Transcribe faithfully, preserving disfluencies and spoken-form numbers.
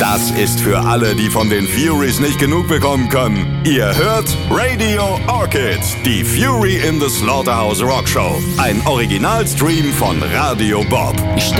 Das ist für alle, die von den Furies nicht genug bekommen können. Ihr hört Radio Orchid, die Fury in the Slaughterhouse Rock Show. Ein Originalstream von Radio Bob. Ich